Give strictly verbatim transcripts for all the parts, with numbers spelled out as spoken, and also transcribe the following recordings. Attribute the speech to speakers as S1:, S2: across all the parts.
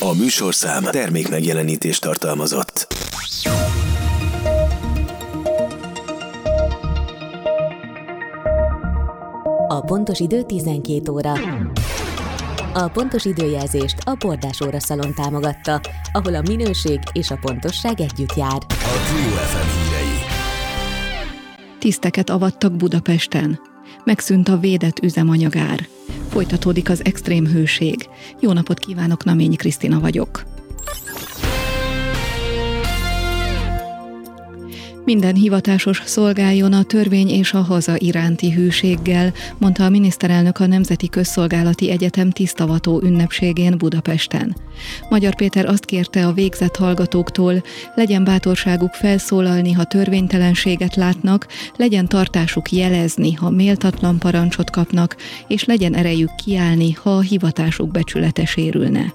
S1: A műsorszám termék megjelenítést tartalmazott.
S2: A pontos idő tizenkét óra. A pontos időjelzést a Bordás Óra Szalon támogatta, ahol a minőség és a pontosság együtt jár.
S1: A Trio ef em hírei.
S3: Tiszteket avattak Budapesten. Megszűnt a védett üzemanyagár. Folytatódik az extrém hőség. Jó napot kívánok, Naményi Krisztina vagyok. Minden hivatásos szolgáljon a törvény és a haza iránti hűséggel, mondta a miniszterelnök a Nemzeti Közszolgálati Egyetem tisztavató ünnepségén Budapesten. Magyar Péter azt kérte a végzett hallgatóktól, legyen bátorságuk felszólalni, ha törvénytelenséget látnak, legyen tartásuk jelezni, ha méltatlan parancsot kapnak, és legyen erejük kiállni, ha a hivatásuk becsülete sérülne.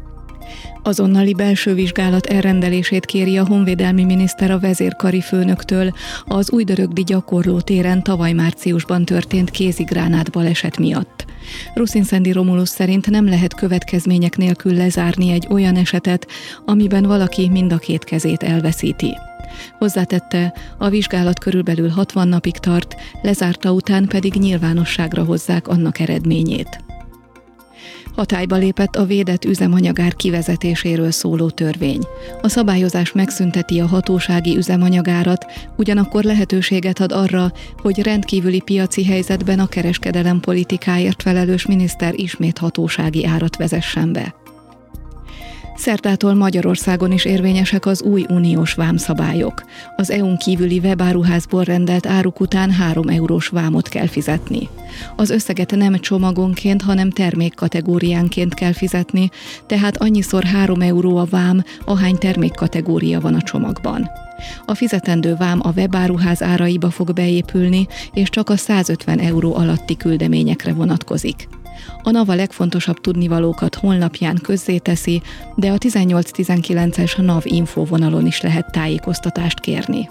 S3: Azonnali belső vizsgálat elrendelését kéri a honvédelmi miniszter a vezérkari főnöktől az Újdörögdi gyakorlótéren tavaly márciusban történt kézigránát baleset miatt. Ruszinszendi Romulus szerint nem lehet következmények nélkül lezárni egy olyan esetet, amiben valaki mind a két kezét elveszíti. Hozzátette, a vizsgálat körülbelül hatvan napig tart, lezárta után pedig nyilvánosságra hozzák annak eredményét. Hatályba lépett a védett üzemanyagár kivezetéséről szóló törvény. A szabályozás megszünteti a hatósági üzemanyagárat, ugyanakkor lehetőséget ad arra, hogy rendkívüli piaci helyzetben a kereskedelem politikáért felelős miniszter ismét hatósági árat vezessen be. Szerdától Magyarországon is érvényesek az új uniós vámszabályok. Az é u-n kívüli webáruházból rendelt áruk után három eurós vámot kell fizetni. Az összeget nem csomagonként, hanem termékkategóriánként kell fizetni, tehát annyiszor három euró a vám, ahány termékkategória van a csomagban. A fizetendő vám a webáruház áraiba fog beépülni, és csak a százötven euró alatti küldeményekre vonatkozik. A NAV a legfontosabb tudnivalókat honlapján közzéteszi, de a tizennyolc tizenkilences NAV info vonalon is lehet tájékoztatást kérni.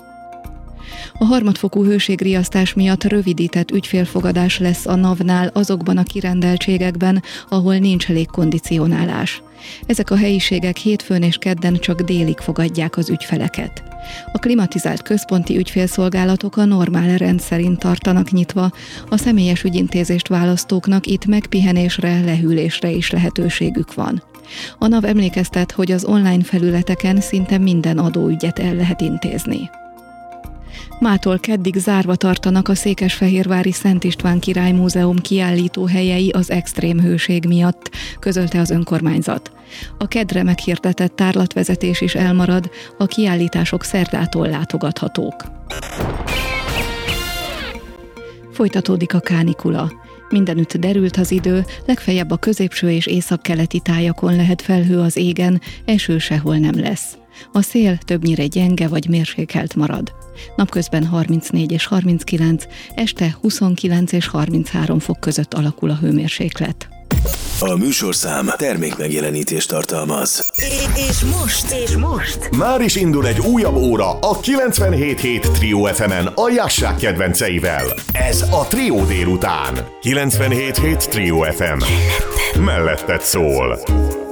S3: A harmadfokú hőségriasztás miatt rövidített ügyfélfogadás lesz a NAV-nál azokban a kirendeltségekben, ahol nincs légkondicionálás. Ezek a helyiségek hétfőn és kedden csak délig fogadják az ügyfeleket. A klimatizált központi ügyfélszolgálatok a normál rend szerint tartanak nyitva, a személyes ügyintézést választóknak itt megpihenésre, lehűlésre is lehetőségük van. A NAV emlékeztet, hogy az online felületeken szinte minden adóügyet el lehet intézni. Mától keddig zárva tartanak a székesfehérvári Szent István Király Múzeum kiállítóhelyei az extrém hőség miatt, közölte az önkormányzat. A kedre meghirdetett tárlatvezetés is elmarad, a kiállítások szerdától látogathatók. Folytatódik a kánikula. Mindenütt derült az idő, legfeljebb a középső és északkeleti tájakon lehet felhő az égen, eső sehol nem lesz. A szél többnyire gyenge vagy mérsékelt marad. Napközben harmincnégy és harminckilenc, este huszonkilenc és harminchárom fok között alakul a hőmérséklet.
S1: A műsorszám termék megjelenítést tartalmaz.
S4: És most, és most
S5: már is indul egy újabb óra a kilencvenhét hét Trio ef emen a Jassák kedvenceivel. Ez a Trio délután. kilencvenhét hét Trio ef em. Melletted szól.